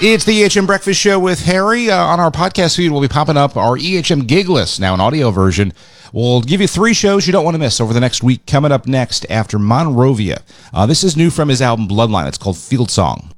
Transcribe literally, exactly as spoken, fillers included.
It's the E H M Breakfast Show with Harry. Uh, on our podcast feed, we'll be popping up our E H M gig list, now an audio version. We'll give you three shows you don't want to miss over the next week. Coming up next after Monrovia. Uh, this is new from his album Bloodline. It's called Field Song.